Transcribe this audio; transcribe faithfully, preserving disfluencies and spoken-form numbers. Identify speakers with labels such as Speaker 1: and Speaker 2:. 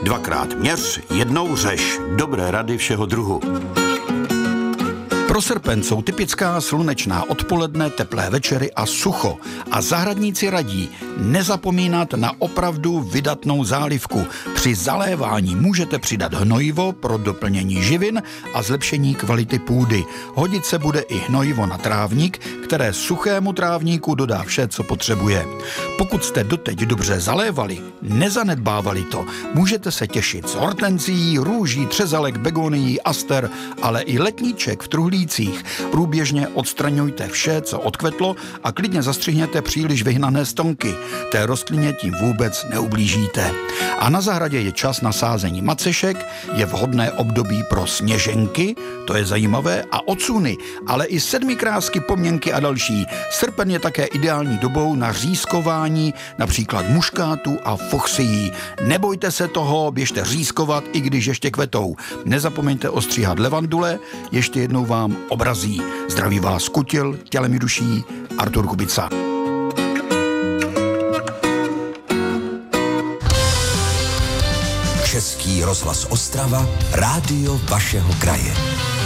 Speaker 1: Dvakrát měř, jednou řeš. Dobré rady všeho druhu. Pro srpen jsou typická slunečná odpoledne, teplé večery a sucho. A zahradníci radí nezapomínat na opravdu vydatnou zálivku. Při zalévání můžete přidat hnojivo pro doplnění živin a zlepšení kvality půdy. Hodit se bude i hnojivo na trávník, které suchému trávníku dodá vše, co potřebuje. Pokud jste doteď dobře zalévali, nezanedbávali to, můžete se těšit z hortenzií, růží, třezalek, begonií, aster, ale i letníček v truhlících. Průběžně odstraňujte vše, co odkvetlo a klidně zastřihněte příliš vyhnané stonky. Té rostlině tím vůbec neublížíte. A na zahradě je čas na sázení macešek, je vhodné období pro sněženky, to je zajímavé, a ocuny, ale i sedmikrásky, pomněnky a další. Srpen je také ideální dobou na řízkování, například muškátu a foxyí. Nebojte se toho, běžte řízkovat, i když ještě kvetou. Nezapomeňte ostříhat levandule, ještě jednou vám obrazí. Zdraví vás Kutil, tělem i duší, Artur Kubica.
Speaker 2: Český rozhlas Ostrava, rádio vašeho kraje.